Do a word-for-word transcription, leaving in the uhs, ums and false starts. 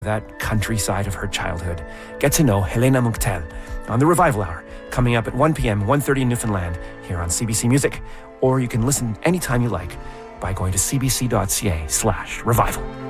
that countryside of her childhood. Get to know Helena Mukhtel on the Revival Hour, coming up at one p.m., one thirty in Newfoundland, here on C B C Music. Or you can listen anytime you like by going to cbc.ca slash revival.